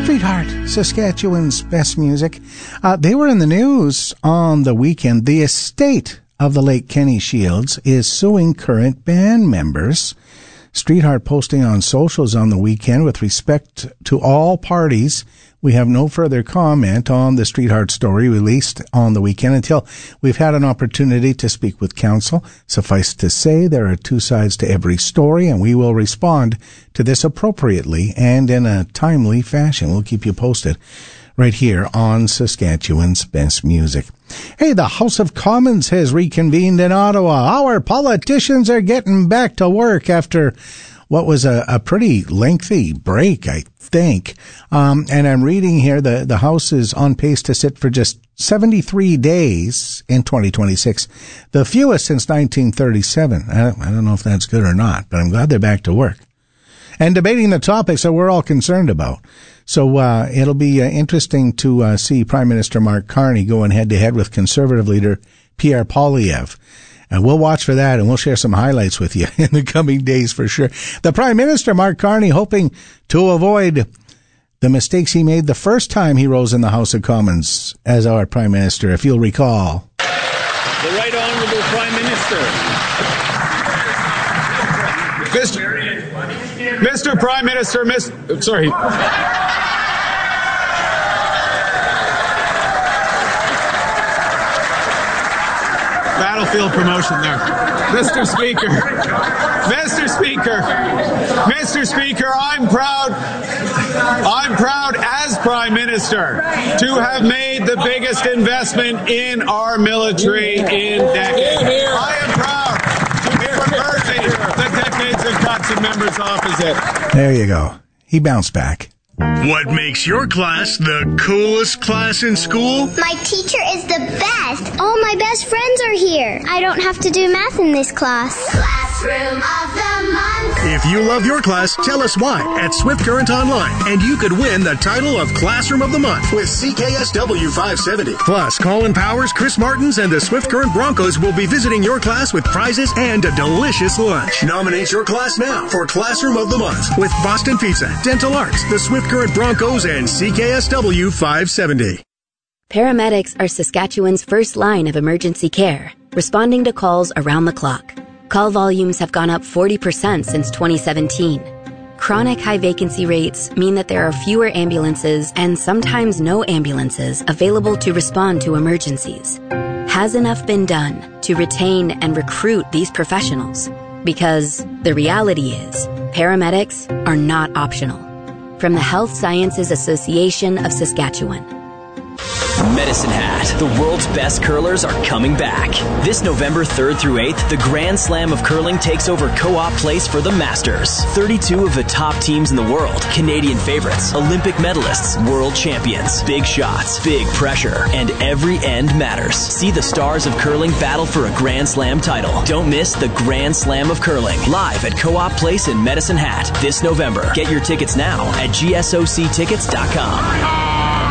Streetheart, Saskatchewan's best music. They were in the news on the weekend. The estate of the late Kenny Shields is suing current band members. Streetheart posting on socials on the weekend, with respect to all parties, we have no further comment on the Streetheart story released on the weekend until we've had an opportunity to speak with counsel. Suffice to say, there are two sides to every story, and we will respond to this appropriately and in a timely fashion. We'll keep you posted right here on Saskatchewan's Best Music. Hey, the House of Commons has reconvened in Ottawa. Our politicians are getting back to work after what was a pretty lengthy break, I think. And I'm reading here the House is on pace to sit for just 73 days in 2026, the fewest since 1937. I don't know if that's good or not, but I'm glad they're back to work and debating the topics that we're all concerned about. So it'll be interesting to see Prime Minister Mark Carney going head-to-head with Conservative leader Pierre Poilievre. And we'll watch for that, and we'll share some highlights with you in the coming days for sure. The Prime Minister, Mark Carney, hoping to avoid the mistakes he made the first time he rose in the House of Commons as our Prime Minister, if you'll recall. The Right Honourable Prime Minister. Mr. Prime Minister, sorry. Battlefield promotion there. Mr. Speaker, I'm proud as Prime Minister to have made the biggest investment in our military in decades. I am proud to be reversing the decades of cuts in members opposite. There you go. He bounced back. What makes your class the coolest class in school? My teacher is the best. All my best friends are here. I don't have to do math in this class. Classroom of the Month. If you love your class, tell us why at Swift Current Online, and you could win the title of Classroom of the Month with CKSW 570. Plus, Colin Powers, Chris Martins, and the Swift Current Broncos will be visiting your class with prizes and a delicious lunch. Nominate your class now for Classroom of the Month with Boston Pizza, Dental Arts, the Swift Current Broncos, and CKSW 570. Paramedics are Saskatchewan's first line of emergency care, responding to calls around the clock. Call volumes have gone up 40% since 2017. Chronic high vacancy rates mean that there are fewer ambulances and sometimes no ambulances available to respond to emergencies. Has enough been done to retain and recruit these professionals? Because the reality is, paramedics are not optional. From the Health Sciences Association of Saskatchewan. Medicine Hat, the world's best curlers are coming back. This November 3rd through 8th, the Grand Slam of Curling takes over Co-op Place for the Masters. 32 of the top teams in the world, Canadian favorites, Olympic medalists, world champions, big shots, big pressure, and every end matters. See the stars of curling battle for a Grand Slam title. Don't miss the Grand Slam of Curling, live at Co-op Place in Medicine Hat this November. Get your tickets now at gsoctickets.com.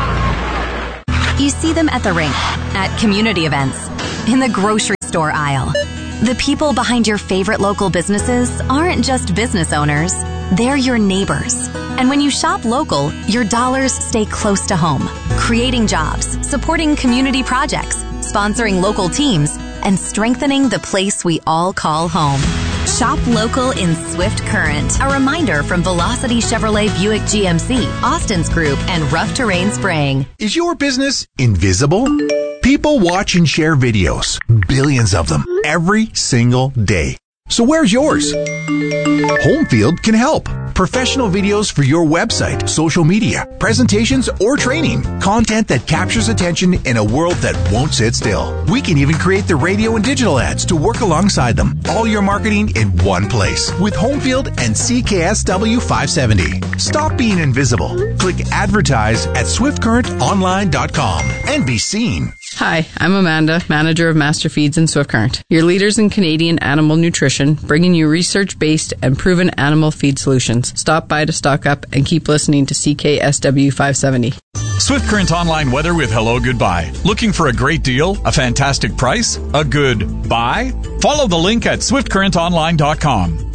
You see them at the rink, at community events, in the grocery store aisle. The people behind your favorite local businesses aren't just business owners, they're your neighbors. And when you shop local, your dollars stay close to home, creating jobs, supporting community projects, sponsoring local teams, and strengthening the place we all call home. Shop local in Swift Current. A reminder from Velocity Chevrolet Buick GMC, Austin's Group, and Rough Terrain Spraying. Is your business invisible? People watch and share videos, billions of them, every single day. So where's yours? Homefield can help. Professional videos for your website, social media, presentations, or training. Content that captures attention in a world that won't sit still. We can even create the radio and digital ads to work alongside them. All your marketing in one place with Homefield and CKSW 570. Stop being invisible. Click advertise at swiftcurrentonline.com and be seen. Hi, I'm Amanda, manager of Master Feeds in Swift Current, your leaders in Canadian animal nutrition, bringing you research-based and proven animal feed solutions. Stop by to stock up and keep listening to CKSW 570. Swift Current Online weather with Hello Goodbye. Looking for a great deal, a fantastic price, a good buy? Follow the link at swiftcurrentonline.com.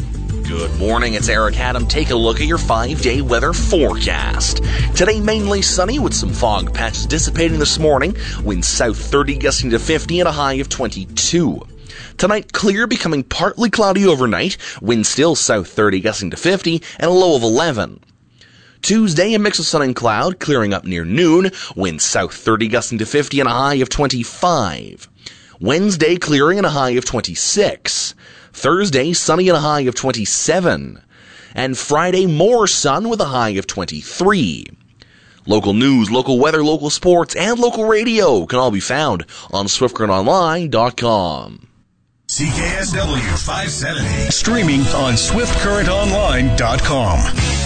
Good morning, it's Eric Adam. Take a look at your 5-day weather forecast. Today, mainly sunny with some fog patches dissipating this morning. Winds south 30 gusting to 50 and a high of 22. Tonight, clear, becoming partly cloudy overnight. Winds still south 30 gusting to 50 and a low of 11. Tuesday, a mix of sun and cloud, clearing up near noon. Winds south 30 gusting to 50 and a high of 25. Wednesday, clearing and a high of 26. Thursday, sunny and a high of 27. And Friday, more sun with a high of 23. Local news, local weather, local sports, and local radio can all be found on SwiftCurrentOnline.com. CKSW 570. Streaming on SwiftCurrentOnline.com.